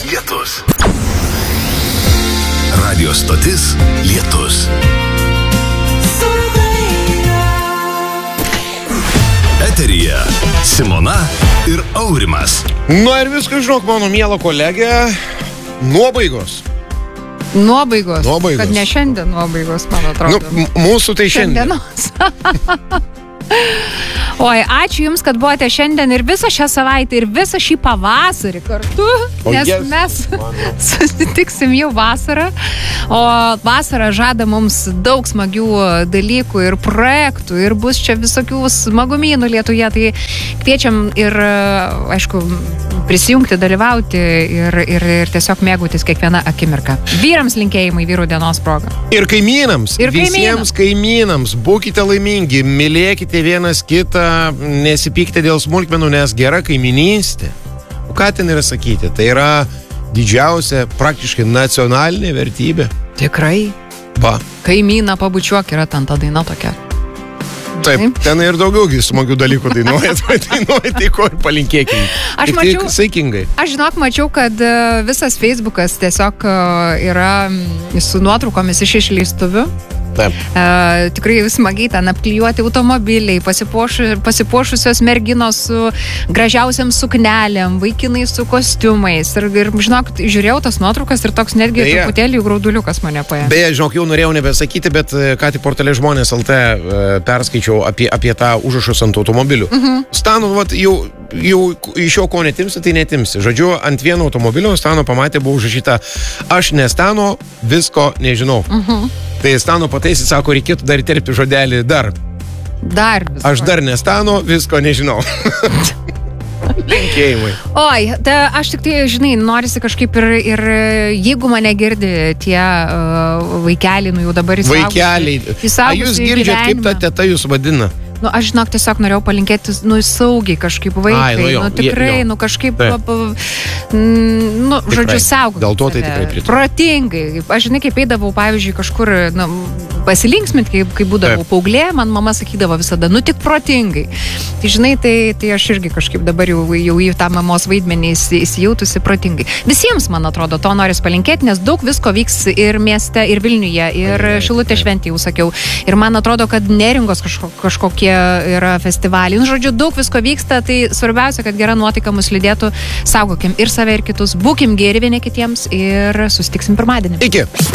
Lietus. Radio stotis Lietus. Eteryje Simona ir Aurimas. Ir viską žinok, mano miela kolegė, nuobaigos. Nuobaigos. Kad ne šiandien nuobaigos, man atrodo. Mūsų tai šiandienos. Oi, ačiū Jums, kad buvote šiandien ir visą šią savaitę, ir visą šį pavasarį kartu, nes mes susitiksim jau vasarą, o vasara žada mums daug smagių dalykų ir projektų, ir bus čia visokių smagumynų Lietuje, tai kviečiam ir, aišku, prisijungti, dalyvauti ir tiesiog mėgautis kiekvieną akimirką. Vyrams linkėjimai vyrų dienos proga. Ir kaimynams, visiems kaimynams, būkite laimingi, mylėkite vienas kitą, nesipykite dėl smulkmenų, nes gera kaiminystė. O ką ten yra sakyti? Tai yra didžiausia, praktiškai nacionalinė vertybė. Tikrai. Kaimyną pabučiuok, yra ten ta daina tokia. Taip, ten ir daugiau smagių dalykų dainuojat, tai ko ir palinkėkime. Aš mačiau, saikingai. Aš mačiau, kad visas Facebookas tiesiog yra su nuotraukomis iš išleistuvių. Tikrai smagiai ten apklijuoti automobiliai, pasipuošusios merginos su gražiausiam suknelėm, vaikinai su kostiumais. Ir žinok, žiūrėjau tas nuotraukas ir toks netgi truputėlį grauduliukas mane paėmė. Beje, žinok, jau norėjau nebesakyti, bet ką tik portale Žmonės LT perskaičiau apie tą užrašus ant automobilių. Stano, jau iš jo ko netimsi, tai netimsi. Žodžiu, ant vieno automobilio Stano pamatė, buvo užrašyta: aš ne Stano, visko nežinau. Tai Stano pataisė, sako, reikėtų dar įterpti žodelį dar. Visko. Aš dar ne Stano, visko nežinau. Linkėjimai. Oi, aš tik tai, žinai, norisi kažkaip ir jeigu mane girdi tie vaikeliai, jau dabar įsaugusi. Vaikeliai. Jūs girdžiat, kaip ta teta jūs vadina? Aš, žinok, tiesiog norėjau palinkėti, saugiai kažkaip vaikai. Tikrai, kažkaip, žodžiu, saugoti. Dėl to tai tikrai pritariu. Protingai. Aš, žinai, kaip eidavau, pavyzdžiui, kažkur pasilinksminti, kai būdavau paauglė, man mama sakydavo visada, tik protingai. Tai, žinai, tai aš irgi kažkaip dabar jau į tą mamos vaidmenį įsijautusi protingai. Visiems, man atrodo, to noris palinkėti, nes daug visko vyks ir mieste, ir Vilniuje, ir Šilutės šventėje, jau sakiau. Ir man atrodo, kad Neringos kažkokie yra festivaliai. Žodžiu, daug visko vyksta, tai svarbiausia, kad gera nuotaika mus lydėtų. Saugokim ir save, ir kitus. Būkim geri vieni kitiems ir susitiksim pirmadienį. Iki.